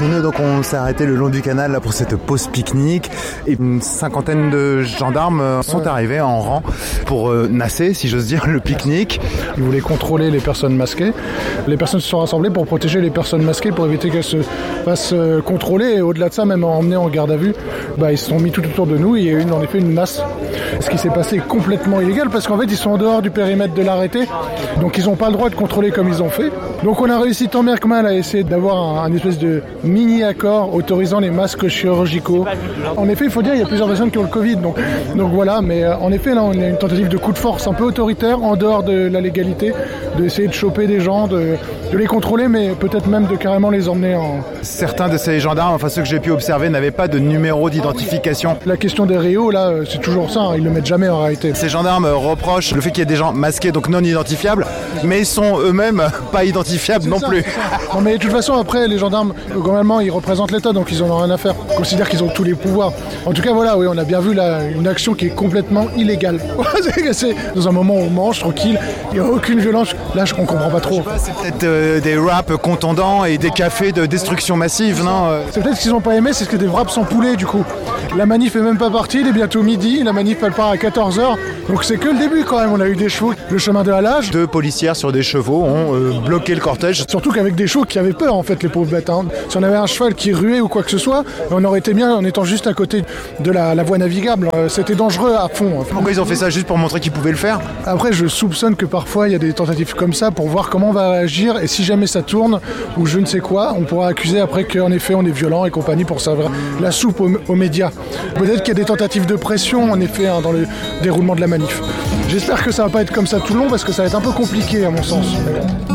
Nous, donc, on s'est arrêté le long du canal là, pour cette pause pique-nique. Et une cinquantaine de gendarmes sont arrivés en rang pour nasser, si j'ose dire, le pique-nique. Ils voulaient contrôler les personnes masquées. Les personnes se sont rassemblées pour protéger les personnes masquées, pour éviter qu'elles se fassent contrôler. Et au-delà de ça, même emmener en garde à vue, ils se sont mis tout autour de nous. Il y a eu en effet une masse. Ce qui s'est passé est complètement illégal parce qu'en fait, ils sont en dehors du périmètre de l'arrêté. Donc, ils n'ont pas le droit de contrôler comme ils ont fait. Donc, on a réussi tant bien que mal à essayer d'avoir un espèce de mini-accord autorisant les masques chirurgicaux. En effet, il faut dire, il y a plusieurs personnes qui ont le Covid. Donc voilà, mais en effet, là, on a une tentative de coup de force un peu autoritaire, en dehors de la légalité, d'essayer de choper des gens, de les contrôler, mais peut-être même de carrément les emmener en... Certains de ces gendarmes, enfin ceux que j'ai pu observer, n'avaient pas de numéro d'identification. La question des réos, là, c'est toujours ça, ils le mettent jamais en réalité. Ces gendarmes reprochent le fait qu'il y ait des gens masqués, donc non identifiables, mais ils sont eux-mêmes pas identifiables non plus. Non, mais de toute façon, après, les gendarmes, globalement, ils représentent l'État, donc ils en ont rien à faire. Ils considèrent qu'ils ont tous les pouvoirs. En tout cas, voilà, oui, on a bien vu là une action qui est complètement illégale. C'est dans un moment où on mange tranquille, il n'y a aucune violence. Là, on comprend pas trop. C'est peut-être des wraps contondants et des cafés de destruction massive, non C'est peut-être ce qu'ils n'ont pas aimé, c'est que des wraps sans poulet, du coup. La manif est même pas partie, il est bientôt midi, la manif elle part à 14h, donc c'est que le début quand même. On a eu des chevaux, le chemin de halage. 2 policières sur des chevaux ont bloqué le cortège. Surtout qu'avec des chevaux qui avaient peur en fait, les pauvres bêtes. Si on avait un cheval qui ruait ou quoi que ce soit, on aurait été bien en étant juste à côté de la voie navigable. C'était dangereux à fond. Pourquoi ils ont fait ça? Juste pour montrer qu'ils pouvaient le faire? Après, je soupçonne que parfois il y a des tentatives comme ça pour voir comment on va réagir, et si jamais ça tourne ou je ne sais quoi, on pourra accuser après qu'en effet on est violent et compagnie pour servir la soupe aux médias. Peut-être qu'il y a des tentatives de pression en effet dans le déroulement de la manif. J'espère que ça va pas être comme ça tout le long parce que ça va être un peu compliqué à mon sens.